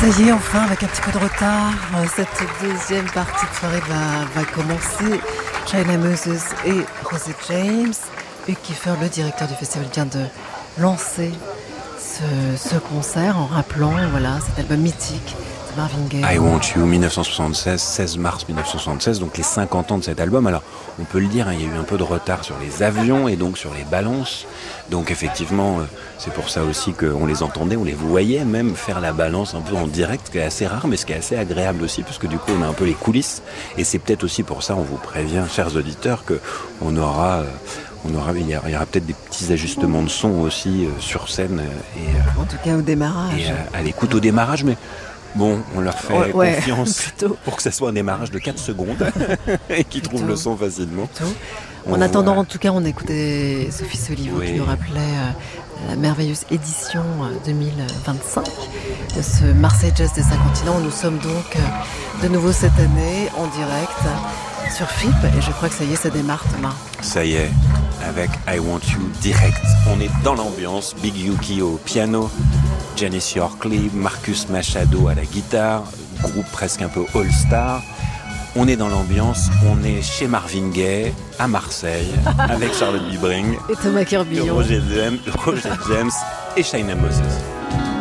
Ça y est, enfin, avec un petit peu de retard, cette deuxième partie de soirée va commencer. China Moses et Rosé James. Hugh Kiefer, le directeur du festival, vient de lancer ce concert en rappelant cet album mythique de Marvin Gaye. I Want You, 1976, 16 mars 1976, donc les 50 ans de cet album. Alors, on peut le dire, il y a eu un peu de retard sur les avions et donc sur les balances. Donc effectivement, c'est pour ça aussi qu'on les entendait, on les voyait même faire la balance un peu en direct, ce qui est assez rare, mais ce qui est assez agréable aussi, parce que du coup, on a un peu les coulisses. Et c'est peut-être aussi pour ça, on vous prévient, chers auditeurs, qu'il y aura peut-être des petits ajustements de son aussi sur scène. En tout cas, au démarrage. Et à l'écoute au démarrage, mais bon, on leur fait confiance pour que ça soit un démarrage de 4 secondes et qu'ils trouvent le son facilement. En attendant, en tout cas, on écoutait Sophie Soliveau qui nous rappelait la merveilleuse édition 2025 de ce Marseille Jazz des 5 continents. Nous sommes donc de nouveau cette année en direct sur FIP et je crois que ça y est, ça démarre, Thomas. Ça y est, avec I Want You direct. On est dans l'ambiance. Big Yuki au piano, Janice Yorkley, Marcus Machado à la guitare, groupe presque un peu all-star. On est dans l'ambiance, on est chez Marvin Gaye, à Marseille, avec Charlotte Bibring, et Thomas Kirby, Roger James et China Moses.